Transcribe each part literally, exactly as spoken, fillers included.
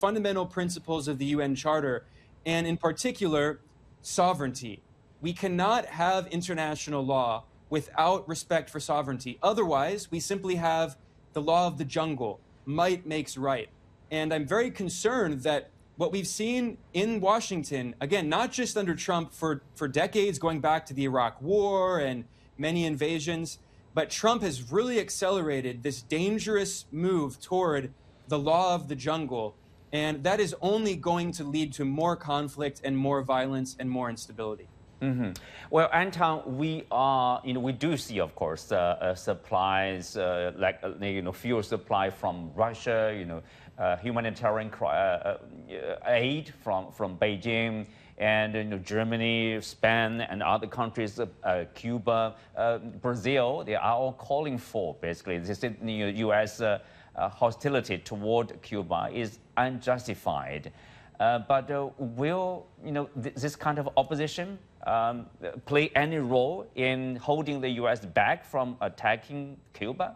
fundamental principles of the U N Charter, and in particular, sovereignty. We cannot have international law without respect for sovereignty. Otherwise, we simply have the law of the jungle. Might makes right. And I'm very concerned that what we've seen in Washington, again, not just under Trump for, for decades, going back to the Iraq War and many invasions, but Trump has really accelerated this dangerous move toward the law of the jungle. And that is only going to lead to more conflict and more violence and more instability. Mm-hmm. Well, Anton, we are, you know, we do see, of course, uh, uh, supplies uh, like, uh, you know, fuel supply from Russia, you know, uh, humanitarian uh, uh, aid from, from Beijing, and, you know, Germany, Spain, and other countries, uh, Cuba, uh, Brazil, they are all calling for, basically, this U S uh, uh, hostility toward Cuba is unjustified. Uh, but uh, will, you know, th this kind of opposition um, play any role in holding the U S back from attacking Cuba?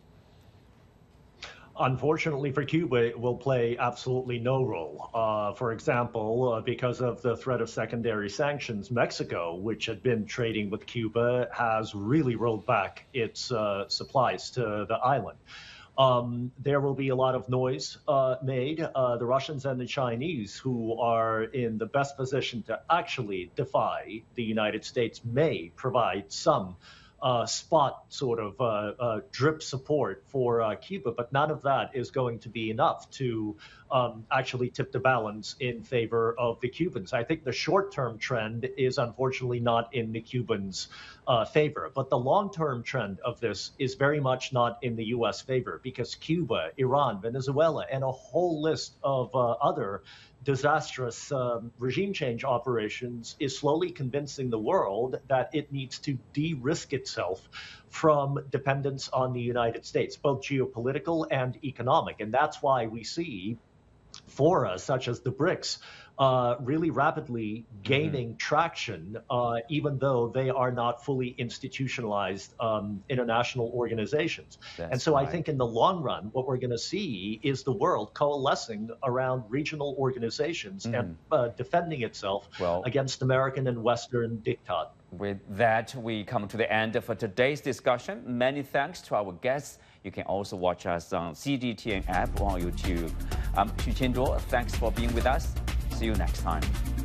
Unfortunately for Cuba, it will play absolutely no role. Uh, for example, uh, because of the threat of secondary sanctions, Mexico, which had been trading with Cuba, has really rolled back its uh, supplies to the island. Um, there will be a lot of noise uh, made. Uh, the Russians and the Chinese, who are in the best position to actually defy the United States, may provide some uh, spot sort of uh, uh, drip support for uh, Cuba, but none of that is going to be enough to um, actually tip the balance in favor of the Cubans. I think the short-term trend is unfortunately not in the Cubans' uh, favor, but the long-term trend of this is very much not in the U S favor, because Cuba, Iran, Venezuela, and a whole list of uh, other disastrous um, regime change operations is slowly convincing the world that it needs to de-risk itself from dependence on the United States, both geopolitical and economic. And that's why we see forums such as the BRICS uh, really rapidly gaining mm-hmm. traction, uh, even though they are not fully institutionalized um, international organizations. That's and so right. I think in the long run, what we're going to see is the world coalescing around regional organizations mm-hmm. and uh, defending itself well, against American and Western diktat. With that, we come to the end of today's discussion. Many thanks to our guests. You can also watch us on C G T N app or on YouTube. I'm Xu Qianzhuo. Thanks for being with us. See you next time.